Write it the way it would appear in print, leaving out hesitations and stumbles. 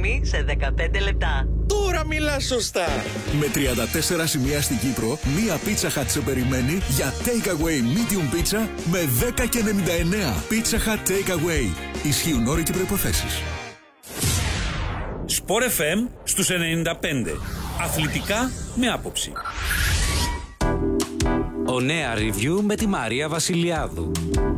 γραμμή σε 15 λεπτά. Τώρα μιλάς σωστά. Με 34 σημεία στην Κύπρο, μία Pizza Hut σε περιμένει για Takeaway Medium Pizza με 10,99. Pizza Hut Takeaway. Ισχύουν όροι και προϋποθέσεις. Sport FM στους 95. Αθλητικά με άποψη. Ο Νέα Review με τη Μαρία Βασιλιάδου.